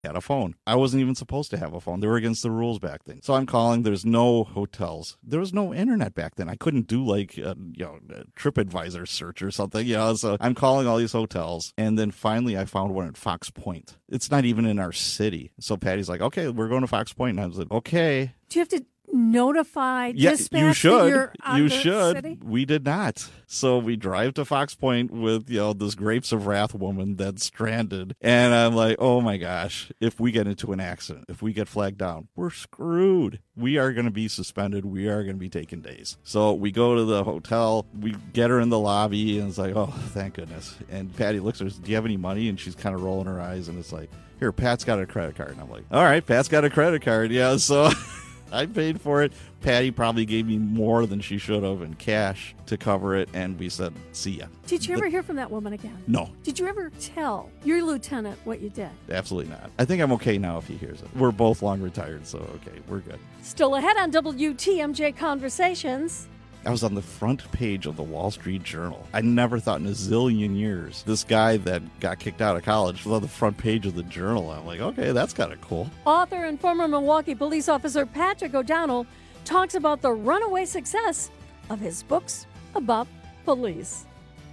had a phone. I wasn't even supposed to have a phone. They were against the rules back then. So I'm calling. There's no hotels. There was no internet back then. I couldn't do like a TripAdvisor search or something. So I'm calling all these hotels, and then finally I found one at Fox Point. It's not even in our city. So Patty's like, "Okay, we're going to Fox Point," and I was like, "Okay." Do you have to notify dispatch you should. that you're out You of the should. city? We did not. So we drive to Fox Point with, this Grapes of Wrath woman that's stranded. And I'm like, oh my gosh, if we get into an accident, if we get flagged down, we're screwed. We are going to be suspended. We are going to be taking days. So we go to the hotel. We get her in the lobby, and it's like, oh, thank goodness. And Patty looks at her, do you have any money? And she's kind of rolling her eyes, and it's like, here, Pat's got a credit card. And I'm like, all right, Pat's got a credit card. Yeah, so I paid for it. Patty probably gave me more than she should have in cash to cover it, and we said, see ya. Did you ever hear from that woman again? No. Did you ever tell your lieutenant what you did? Absolutely not. I think I'm okay now if he hears it. We're both long retired, so okay, we're good. Still ahead on WTMJ Conversations. I was on the front page of the Wall Street Journal. I never thought in a zillion years this guy that got kicked out of college was on the front page of the Journal. I'm like, okay, that's kind of cool. Author and former Milwaukee police officer Patrick O'Donnell talks about the runaway success of his books about police.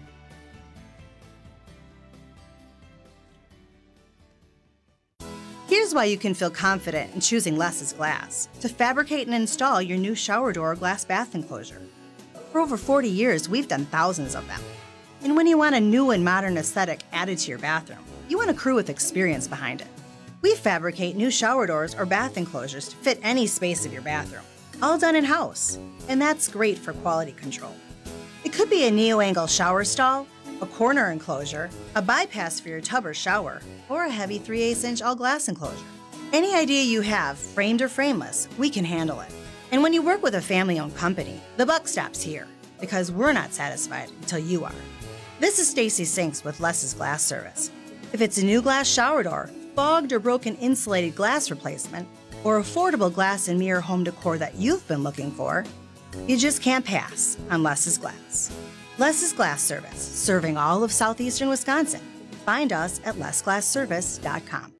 Here's why you can feel confident in choosing Less's Glass to fabricate and install your new shower door or glass bath enclosure. For over 40 years, we've done thousands of them. And when you want a new and modern aesthetic added to your bathroom, you want a crew with experience behind it. We fabricate new shower doors or bath enclosures to fit any space of your bathroom, all done in-house. And that's great for quality control. It could be a neo-angle shower stall, a corner enclosure, a bypass for your tub or shower, or a heavy 3/8-inch all-glass enclosure. Any idea you have, framed or frameless, we can handle it. And when you work with a family-owned company, the buck stops here, because we're not satisfied until you are. This is Stacy Sinks with Less's Glass Service. If it's a new glass shower door, fogged or broken insulated glass replacement, or affordable glass and mirror home decor that you've been looking for, you just can't pass on Less's Glass. Less's Glass Service, serving all of southeastern Wisconsin. Find us at lessglassservice.com.